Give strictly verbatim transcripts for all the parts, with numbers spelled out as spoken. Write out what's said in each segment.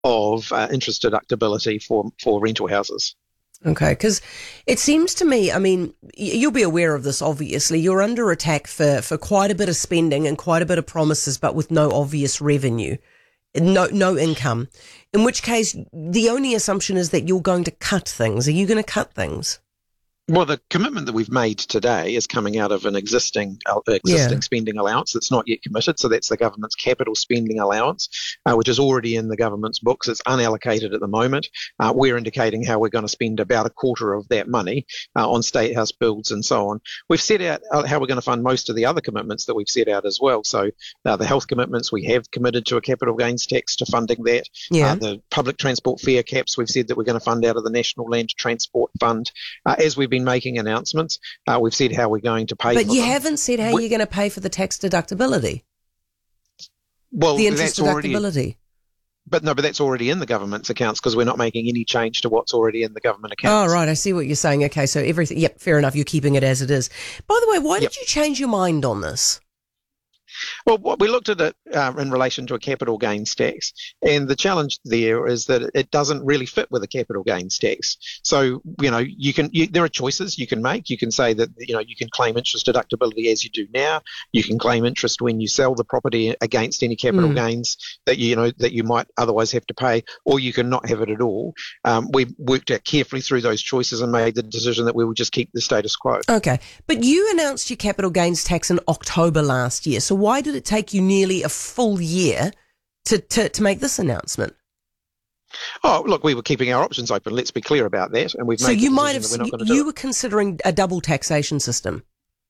of uh, interest deductibility for, for rental houses. Okay, because it seems to me, I mean, you'll be aware of this, obviously. You're under attack for, for quite a bit of spending and quite a bit of promises, but with no obvious revenue, no no income, in which case the only assumption is that you're going to cut things. Are you going to cut things? Well, the commitment that we've made today is coming out of an existing uh, existing yeah. spending allowance that's not yet committed. So that's the government's capital spending allowance, uh, which is already in the government's books. It's unallocated at the moment. Uh, we're indicating how we're going to spend about a quarter of that money uh, on state house builds and so on. We've set out how we're going to fund most of the other commitments that we've set out as well. So uh, the health commitments, we have committed to a capital gains tax to funding that. Yeah. Uh, the public transport fare caps, we've said that we're going to fund out of the National Land Transport Fund. Uh, as we've been making announcements, uh, we've said how we're going to pay but for you them. haven't said how we, you're going to pay for the tax deductibility. Well, the interest that's deductibility. Already, but no, but that's already in the government's accounts because we're not making any change to what's already in the government accounts. Oh, right. I see what you're saying. Okay, so everything, yep, fair enough. You're keeping it as it is. By the way, why yep. did you change your mind on this? Well, what we looked at it uh, in relation to a capital gains tax, and the challenge there is that it doesn't really fit with a capital gains tax. So, you know, you can you, there are choices you can make. You can say that, you know, you can claim interest deductibility as you do now. You can claim interest when you sell the property against any capital mm. gains that you, you know that you might otherwise have to pay, or you can not have it at all. Um, we worked out carefully through those choices and made the decision that we would just keep the status quo. Okay, but you announced your capital gains tax in October last year. So why did it take you nearly a full year to, to, to make this announcement? Oh, look, we were keeping our options open. Let's be clear about that. And we've so made you the might have, that we're not going to you do were it. considering a double taxation system.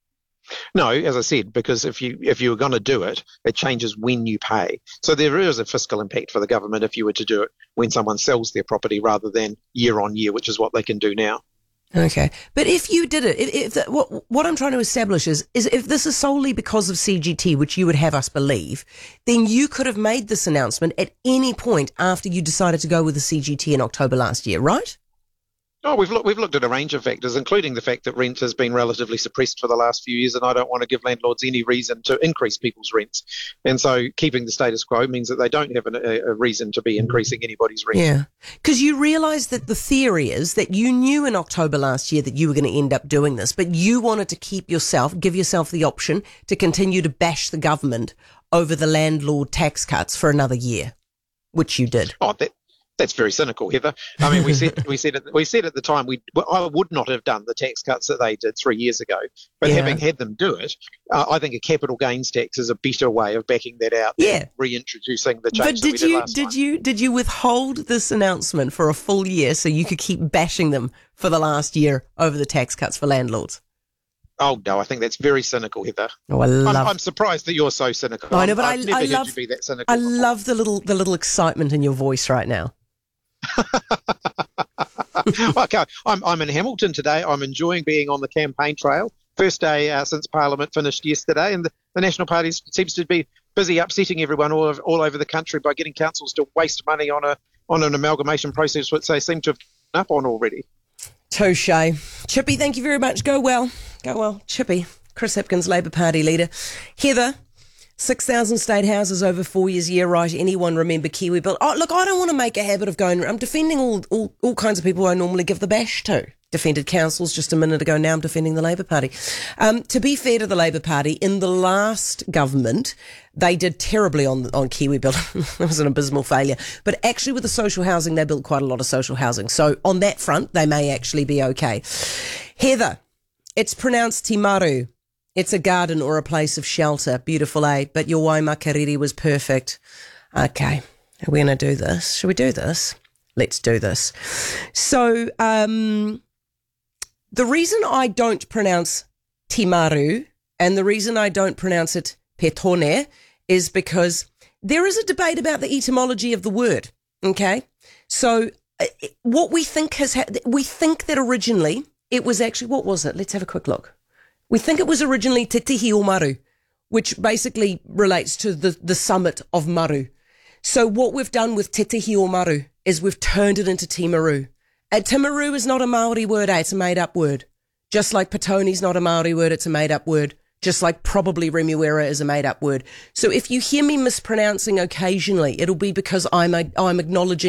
No, as I said, because if you if you were going to do it, it changes when you pay. So there is a fiscal impact for the government if you were to do it when someone sells their property rather than year on year, which is what they can do now. Okay, but if you did it, if, if the, what what I'm trying to establish is is if this is solely because of C G T, which you would have us believe, then you could have made this announcement at any point after you decided to go with the C G T in October last year, right? Oh, we've looked, we've looked at a range of factors, including the fact that rent has been relatively suppressed for the last few years, and I don't want to give landlords any reason to increase people's rents. And so keeping the status quo means that they don't have an, a, a reason to be increasing anybody's rent. Yeah, because you realise that the theory is that you knew in October last year that you were going to end up doing this, but you wanted to keep yourself, give yourself the option to continue to bash the government over the landlord tax cuts for another year, which you did. Oh, that. That's very cynical, Heather. I mean, we said we said at, we said at the time we I would not have done the tax cuts that they did three years ago, but yeah. having had them do it, uh, I think a capital gains tax is a better way of backing that out. Yeah, than reintroducing the change. But that did we did you last did time. you did you withhold this announcement for a full year so you could keep bashing them for the last year over the tax cuts for landlords? Oh no, I think that's very cynical, Heather. Oh, I love. I'm, I'm surprised that you're so cynical. I know, but I've I, never I heard love. you be that cynical I before. love the little the little excitement in your voice right now. Okay, I'm I'm in Hamilton today. I'm enjoying being on the campaign trail. First day uh, since Parliament finished yesterday, and the, the National Party seems to be busy upsetting everyone all over, all over the country by getting councils to waste money on a on an amalgamation process, which they seem to have given up on already. Touche. Chippy, thank you very much. Go well. Go well. Chippy, Chris Hipkins, Labour Party leader. Heather, six thousand state houses over four years, yeah, right. Anyone remember Kiwi Build? Oh, look, I don't want to make a habit of going, I'm defending all, all, all kinds of people I normally give the bash to. Defended councils just a minute ago, now I'm defending the Labour Party. Um, to be fair to the Labour Party, in the last government, they did terribly on on Kiwi Build. It was an abysmal failure. But actually with the social housing, they built quite a lot of social housing. So on that front, they may actually be okay. Heather, it's pronounced Timaru. It's a garden or a place of shelter. Beautiful, eh? But your Waimakariri was perfect. Okay, are we going to do this? Should we do this? Let's do this. So, um... the reason I don't pronounce Timaru and the reason I don't pronounce it Petone is because there is a debate about the etymology of the word, okay? So uh, what we think has ha- we think that originally it was actually, what was it? Let's have a quick look. We think it was originally Te Tihi o Maru, which basically relates to the, the summit of Maru. So what we've done with Te Tihi o Maru is we've turned it into Timaru. Uh, Timaru is not a Māori word, eh? It's a made-up word. Just like Petone's not a Māori word, it's a made-up word. just like probably remuera is a made-up word. So if you hear me mispronouncing occasionally, it'll be because I'm a, I'm acknowledging